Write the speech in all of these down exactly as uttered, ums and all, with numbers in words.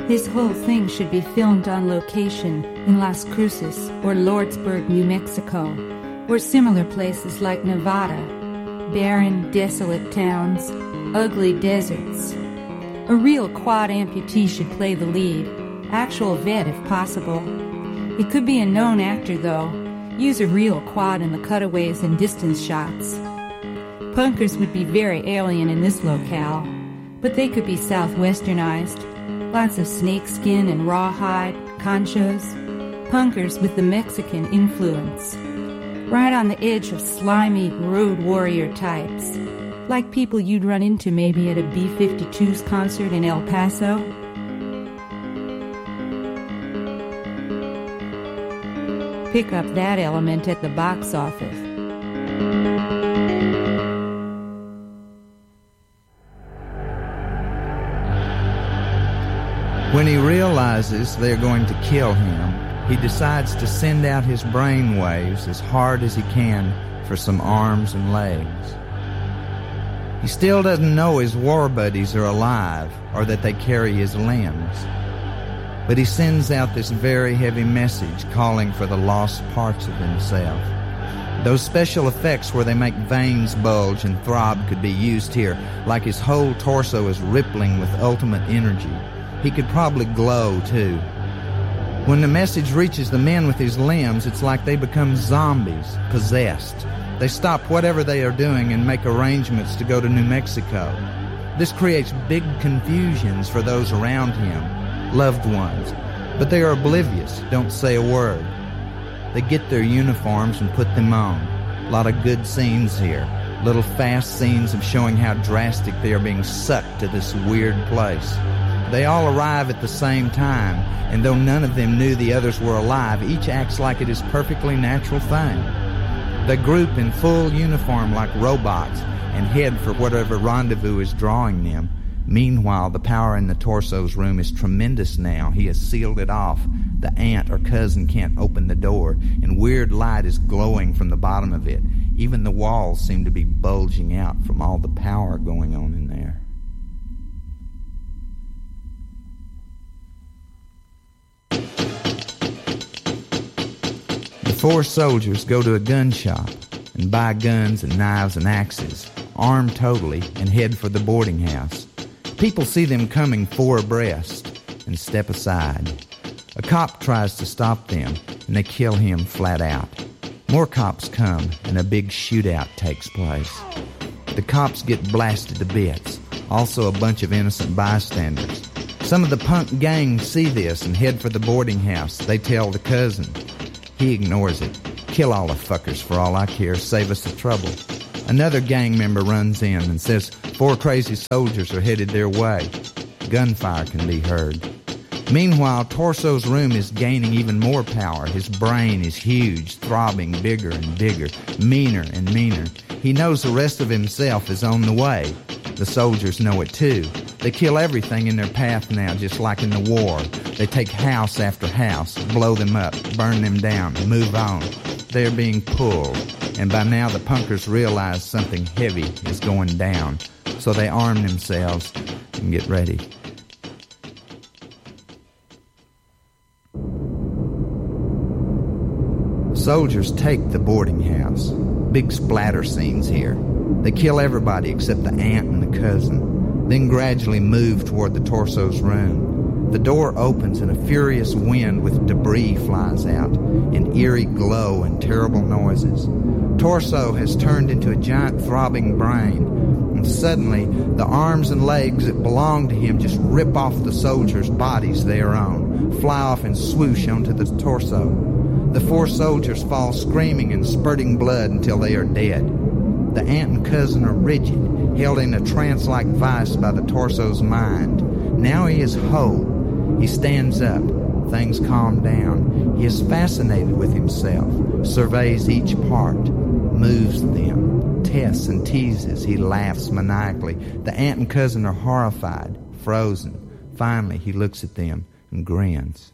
This whole thing should be filmed on location in Las Cruces or Lordsburg, New Mexico, or similar places like Nevada. Barren, desolate towns, ugly deserts. A real quad amputee should play the lead, actual vet if possible. It could be a known actor, though. Use a real quad in the cutaways and distance shots. Punkers would be very alien in this locale, but they could be southwesternized. Lots of snakeskin and rawhide, conchos. Punkers with the Mexican influence. Right on the edge of slimy road warrior types. Like people you'd run into maybe at a B fifty-two's concert in El Paso. Pick up that element at the box office. When he realizes they're going to kill him, he decides to send out his brain waves as hard as he can for some arms and legs. He still doesn't know his war buddies are alive or that they carry his limbs. But he sends out this very heavy message calling for the lost parts of himself. Those special effects where they make veins bulge and throb could be used here, like his whole torso is rippling with ultimate energy. He could probably glow, too. When the message reaches the men with his limbs, it's like they become zombies, possessed. They stop whatever they are doing and make arrangements to go to New Mexico. This creates big confusions for those around him, loved ones, but they are oblivious, don't say a word. They get their uniforms and put them on. A lot of good scenes here, little fast scenes of showing how drastic they are being sucked to this weird place. They all arrive at the same time, and though none of them knew the others were alive, each acts like it is a perfectly natural thing. They group in full uniform like robots and head for whatever rendezvous is drawing them. Meanwhile, the power in the torso's room is tremendous now. He has sealed it off. The aunt or cousin can't open the door, and weird light is glowing from the bottom of it. Even the walls seem to be bulging out from all the power going on in there. The four soldiers go to a gun shop and buy guns and knives and axes, armed totally, and head for the boarding house. People see them coming four abreast and step aside. A cop tries to stop them, and they kill him flat out. More cops come, and a big shootout takes place. The cops get blasted to bits, also a bunch of innocent bystanders. Some of the punk gang see this and head for the boarding house. They tell the cousin. He ignores it. Kill all the fuckers for all I care, save us the trouble. Another gang member runs in and says four crazy soldiers are headed their way. Gunfire can be heard. Meanwhile, Torso's room is gaining even more power. His brain is huge, throbbing bigger and bigger, meaner and meaner. He knows the rest of himself is on the way. The soldiers know it too. They kill everything in their path now, just like in the war. They take house after house, blow them up, burn them down, move on. They're being pulled, and by now the punkers realize something heavy is going down, so they arm themselves and get ready. Soldiers take the boarding house. Big splatter scenes here. They kill everybody except the aunt and the cousin, then gradually move toward the Torso's room. The door opens and a furious wind with debris flies out, an eerie glow and terrible noises. Torso has turned into a giant throbbing brain, and suddenly the arms and legs that belong to him just rip off the soldiers' bodies they are on, fly off and swoosh onto the torso. The four soldiers fall screaming and spurting blood until they are dead. The aunt and cousin are rigid, held in a trance-like vice by the Torso's mind. Now he is whole. He stands up. Things calm down. He is fascinated with himself, surveys each part, moves them, tests and teases. He laughs maniacally. The aunt and cousin are horrified, frozen. Finally, he looks at them and grins.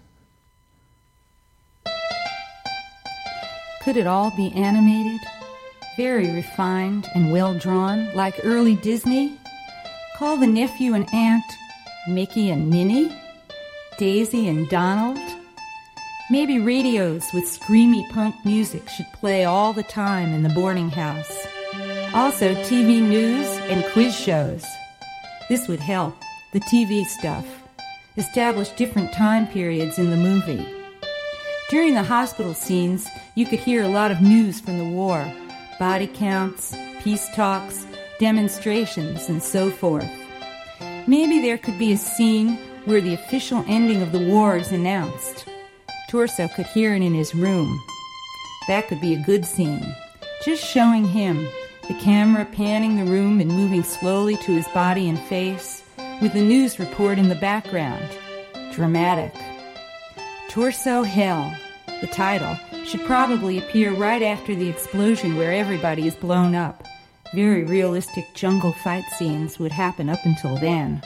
Could it all be animated? Very refined and well-drawn, like early Disney? Call the nephew and aunt Mickey and Minnie? Daisy and Donald? Maybe radios with screamy punk music should play all the time in the boarding house. Also T V news and quiz shows. This would help, the T V stuff. Establish different time periods in the movie. During the hospital scenes, you could hear a lot of news from the war. Body counts, peace talks, demonstrations, and so forth. Maybe there could be a scene where the official ending of the war is announced. Torso could hear it in his room. That could be a good scene. Just showing him, the camera panning the room and moving slowly to his body and face, with the news report in the background. Dramatic. Torso Hell, the title, should probably appear right after the explosion where everybody is blown up. Very realistic jungle fight scenes would happen up until then.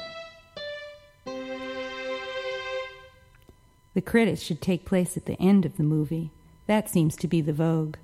The credits should take place at the end of the movie. That seems to be the vogue.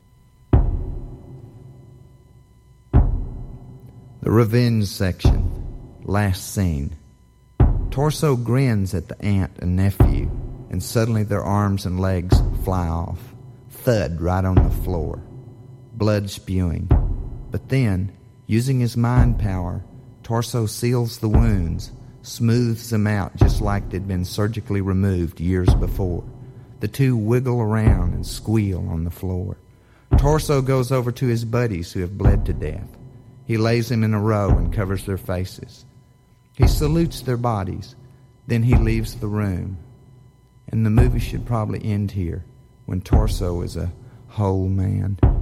The revenge section. Last scene. Torso grins at the aunt and nephew, and suddenly their arms and legs fly off. Thud right on the floor. Blood spewing. But then, using his mind power, Torso seals the wounds, smooths them out just like they'd been surgically removed years before. The two wiggle around and squeal on the floor. Torso goes over to his buddies who have bled to death. He lays them in a row and covers their faces. He salutes their bodies. Then he leaves the room. And the movie should probably end here, when Torso is a whole man.